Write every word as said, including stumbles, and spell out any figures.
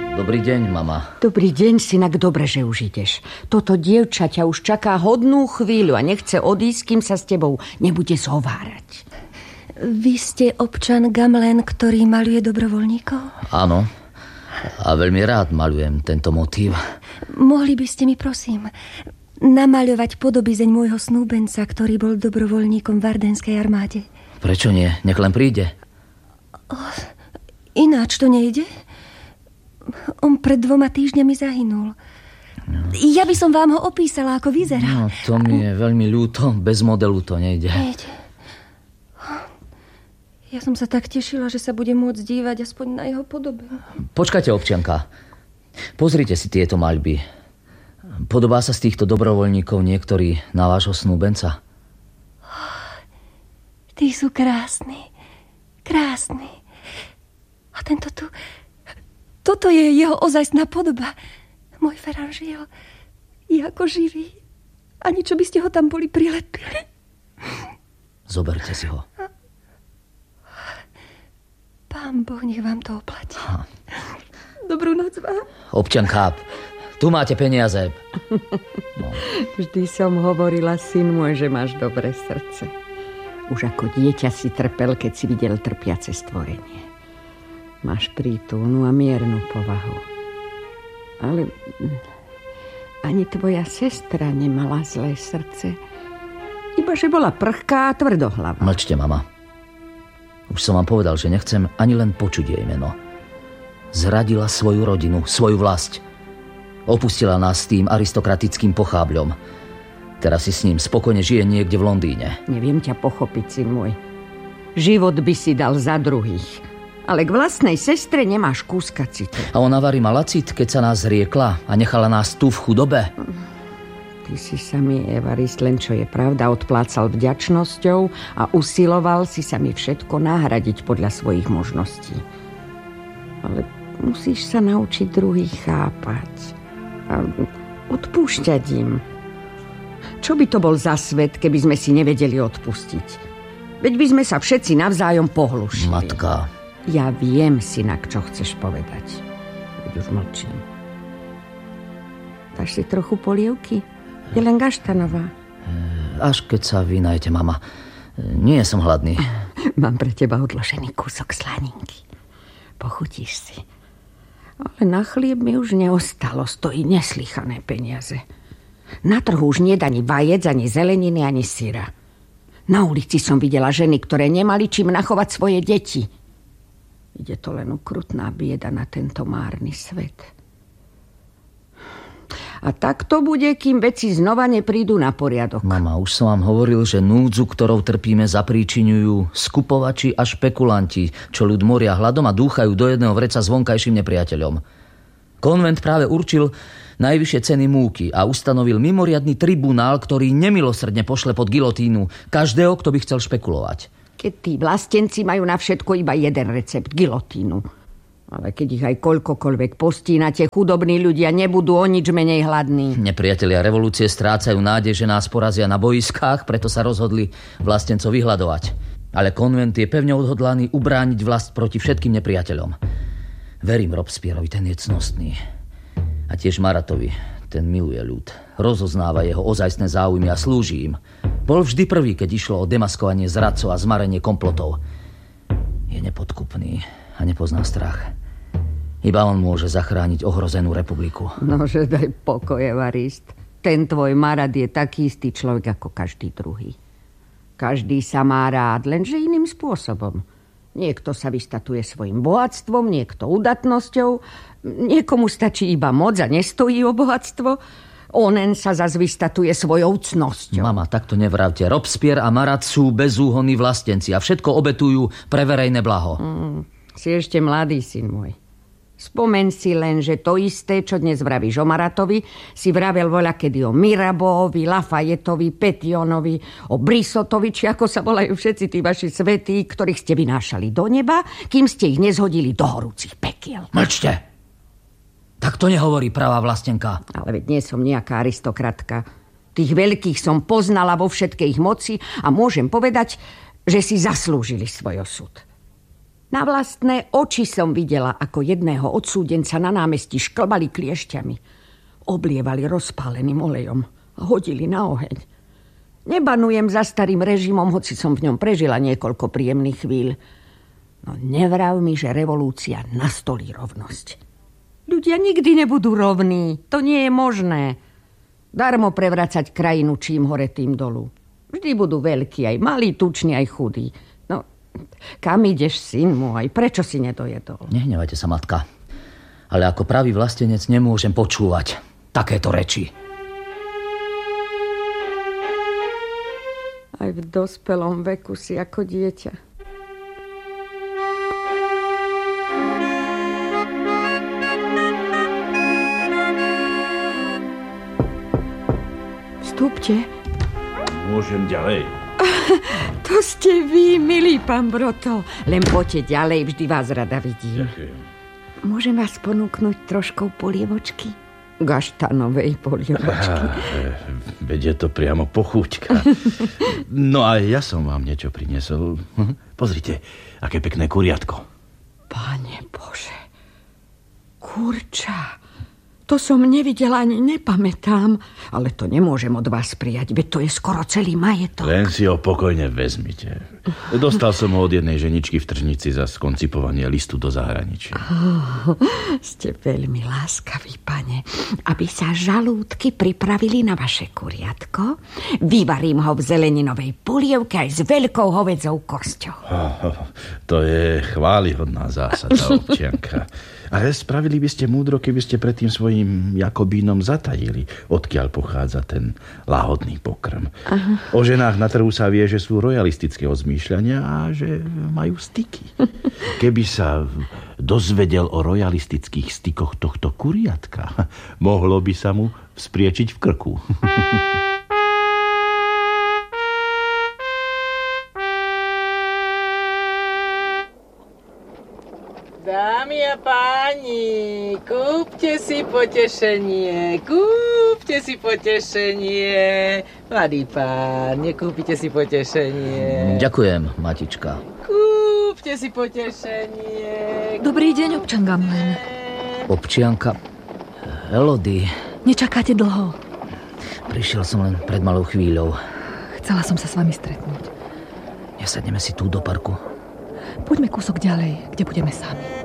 Dobrý deň, mama. Dobrý deň, synak, dobre, že už ideš. Toto dievča ťa už čaká hodnú chvíľu a nechce odísť, kým sa s tebou nebude zhovárať. Vy ste občan Gamlen, ktorý maľuje dobrovoľníkov? Áno. A veľmi rád maľujem tento motív. Mohli by ste mi, prosím, namaľovať podobizeň môjho snúbenca, ktorý bol dobrovoľníkom v ardenskej armáde? Prečo nie? Nech len príde. Oh, ináč to nejde? On pred dvoma týždňami zahynul. No. Ja by som vám ho opísala, ako vyzerá. No, to mi je veľmi ľúto. Bez modelu to nejde. Nejde. Ja som sa tak tešila, že sa budem môcť dívať aspoň na jeho podobu. Počkajte, občianka. Pozrite si tieto maľby. Podobá sa z týchto dobrovoľníkov niektorý na vášho snúbenca? Oh, tí sú krásni. Krásni. A tento tu... Toto je jeho ozajstná podoba. Môj Ferran žil. Je ako živý. Ani čo by ste ho tam boli prilepili. Zoberte si ho. Pán Boh, nech vám to oplatí. Ha. Dobrú noc vám. Občianka, tu máte peniaze. No. Vždy som hovorila, syn môj, že máš dobré srdce. Už ako dieťa si trpel, keď si videl trpiace stvorenie. Máš prítulnú a miernu povahu. Ale ani tvoja sestra nemala zlé srdce. Iba, že bola prchká a tvrdohlava. Mlčte, mama. Už som vám povedal, že nechcem ani len počuť jej meno. Zradila svoju rodinu, svoju vlast. Opustila nás s tým aristokratickým pochábľom. Teraz si s ním spokojne žije niekde v Londýne. Neviem ťa pochopiť, syn môj. Život by si dal za druhých. Ale k vlastnej sestre nemáš kúska citu. A ona varí mala cit, keď sa nás zriekla a nechala nás tu v chudobe? Ty si sa mi, Evarist, len čo je pravda, odplácal vďačnosťou a usiloval si sa mi všetko nahradiť podľa svojich možností. Ale musíš sa naučiť druhých chápať a odpúšťať im. Čo by to bol za svet, keby sme si nevedeli odpustiť? Veď by sme sa všetci navzájom pohlušili. Matka. Ja viem, synak, čo chceš povedať. Veď už mlčím. Dáš si trochu polievky? Je len gaštanová. Až keď sa vynajete, mama. Nie som hladný. Mám pre teba odložený kúsok slaninky. Pochutíš si. Ale na chlieb mi už neostalo. Stojí neslychané peniaze. Na trhu už nie je ani vajec, ani zeleniny, ani syra. Na ulici som videla ženy, ktoré nemali čím nachovať svoje deti. Ide to len ukrutná bieda na tento márny svet. A tak to bude, kým veci znova neprídu na poriadok. Mama, už som vám hovoril, že núdzu, ktorou trpíme, zapríčiňujú skupovači a špekulanti, čo ľud moria hladom a dúchajú do jedného vreca s vonkajším nepriateľom. Konvent práve určil najvyššie ceny múky a ustanovil mimoriadny tribunál, ktorý nemilosrdne pošle pod gilotínu každého, kto by chcel špekulovať. Keď tí vlastenci majú na všetko iba jeden recept, gilotínu. Ale keď ich aj koľkokoľvek postínate, chudobní ľudia nebudú o nič menej hladní. Nepriatelia revolúcie strácajú nádej, že nás porazia na boiskách, preto sa rozhodli vlastencov vyhľadovať. Ale konvent je pevne odhodlaný ubrániť vlast proti všetkým nepriateľom. Verím Robespierrovi, ten je cnostný. A tiež Maratovi, ten miluje ľud. Rozoznáva jeho ozajstné záujmy a slúži im. Bol vždy prvý, keď išlo o demaskovanie zradcov a zmarenie komplotov. Je nepodkupný a nepozná strach. Iba on môže zachrániť ohrozenú republiku. Nože daj pokoj, Evarist. Ten tvoj Marat je taký istý človek ako každý druhý. Každý sa má rád, lenže iným spôsobom. Niekto sa vystatuje svojim bohatstvom, niekto udatnosťou, niekomu stačí iba moc a nestojí o bohatstvo, onen sa zas vystatuje svojou cnosťou. Mama, takto nevravte. Robespierre a Marat sú bezúhonní vlastenci a všetko obetujú pre verejné blaho. Mm, si ešte mladý, syn môj. Spomeň si len, že to isté, čo dnes vravíš o Maratovi, si vravel voľakedy o Mirabeauovi, Lafayettovi, Petionovi, o Brissotovi, či ako sa volajú všetci tí vaši svätí, ktorých ste vynášali do neba, kým ste ich nezhodili do horúcich pekiel. Mlčte! Tak to nehovorí pravá vlastenka. Ale veď nie som nejaká aristokratka. Tých veľkých som poznala vo všetkej ich moci a môžem povedať, že si zaslúžili svoj osud. Na vlastné oči som videla, ako jedného odsúdenca na námestí šklbali kliešťami. Oblievali rozpáleným olejom a hodili na oheň. Nebanujem za starým režimom, hoci som v ňom prežila niekoľko príjemných chvíľ. No nevrav mi, že revolúcia nastolí rovnosť. Ľudia nikdy nebudú rovní. To nie je možné. Darmo prevracať krajinu čím hore, tým dolu. Vždy budú veľkí, aj malí, tuční, aj chudí. No, kam ideš, syn môj? Prečo si nedojedol? Nehnevajte sa, matka. Ale ako pravý vlastenec nemôžem počúvať takéto reči. Aj v dospelom veku si ako dieťa. Vstúpte. Môžem ďalej. To ste vy, milý pán Broto. Len poďte ďalej, vždy vás rada vidím. Ďakujem. Môžem vás ponúknuť troškou polievočky? Gaštanovej polievočky. Veď je to priamo pochúťka. No a ja som vám niečo priniesol. Pozrite, aké pekné kuriatko. Pane Bože, kurča. To som nevidela ani nepamätám, ale to nemôžem od vás prijať, veď to je skoro celý majetok. Len si ho pokojne vezmite. Dostal som ho od jednej ženičky v tržnici za skoncipovanie listu do zahraničia. Oh, ste veľmi láskaví, pane. Aby sa žalúdky pripravili na vaše kuriatko, vyvarím ho v zeleninovej polievke aj s veľkou hovedzou kosťou. Oh, to je chválihodná zásada, občianka. Ale spravili by ste múdro, keby ste pred tým svojím Jakobínom zatajili, odkiaľ pochádza ten lahodný pokrm. Aha. O ženách na trhu sa vie, že sú rojalistického zmýšľania a že majú styky. Keby sa dozvedel o rojalistických stykoch tohto kuriatka, mohlo by sa mu vzpriečiť v krku. Dámy a páni, kúpte si potešenie, kúpte si potešenie. Mladý pán, nekúpite si potešenie. Ďakujem, matička. Kúpte si potešenie. Dobrý deň, občan Gamlen. Občianka Elody. Nečakáte dlho. Prišiel som len pred malou chvíľou. Chcela som sa s vami stretnúť. Nesadneme si tu do parku. Poďme kúsok ďalej, kde budeme sami.